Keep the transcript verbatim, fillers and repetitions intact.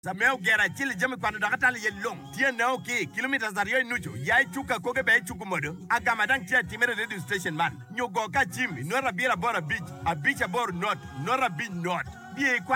Sameu gera chili jami kwando dakatali ye long. Tia na oke kilometers da yoy nucho. Yai chuka koke be chuku modo. Agamadan tia timere radio station man. Nyogo ka chimi. Nora bira bora beach. A beach abor not. Nora beach not. Bie